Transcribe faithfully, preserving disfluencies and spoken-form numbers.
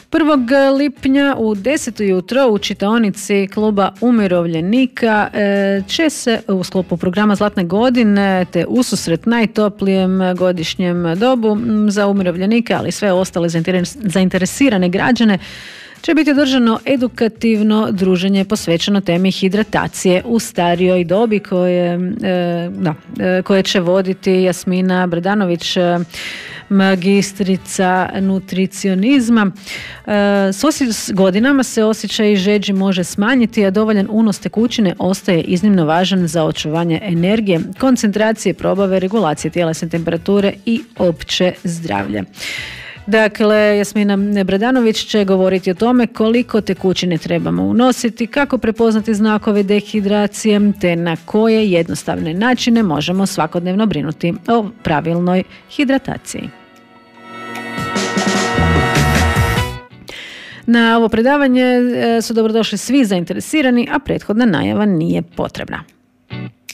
prvog lipnja u deset ujutro u čitaonici Kluba umirovljenika će se u sklopu programa Zlatne godine te ususret najtoplijem godišnjem dobu za umirovljenike, ali i sve ostale zainteresirane građane, će biti održano edukativno druženje posvećeno temi hidratacije u starijoj dobi koje, da, koje će voditi Jasmina Brdanović, magistrica nutricionizma. S godinama se osjećaj žeđi može smanjiti, a dovoljan unos tekućine ostaje iznimno važan za očuvanje energije, koncentracije, probave, regulacije tjelesne temperature i opće zdravlje. Dakle, Jasmina Brdanović će govoriti o tome koliko tekućine trebamo unositi, kako prepoznati znakove dehidracije, te na koje jednostavne načine možemo svakodnevno brinuti o pravilnoj hidrataciji. Na ovo predavanje su dobrodošli svi zainteresirani, a prethodna najava nije potrebna.